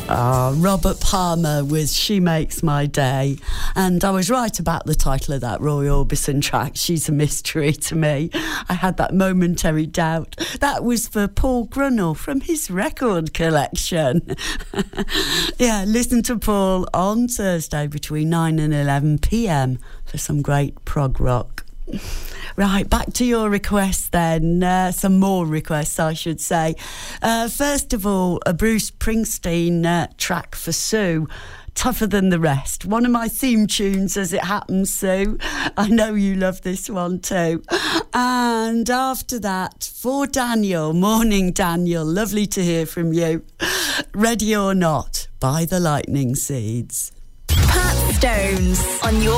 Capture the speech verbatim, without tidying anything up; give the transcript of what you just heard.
Oh, Robert Palmer with She Makes My Day. And I was right about the title of that Roy Orbison track. She's a mystery to me. I had that momentary doubt. That was for Paul Grunnell from his record collection. Yeah, listen to Paul on Thursday between nine and eleven p.m. for some great prog rock. Right, back to your requests then. Uh, some more requests, I should say. Uh, first of all, a Bruce Springsteen uh, track for Sue, Tougher Than the Rest. One of my theme tunes, as it happens, Sue. I know you love this one too. And after that, for Daniel, morning Daniel, lovely to hear from you. Ready or Not by the Lightning Seeds. Pat Stones on your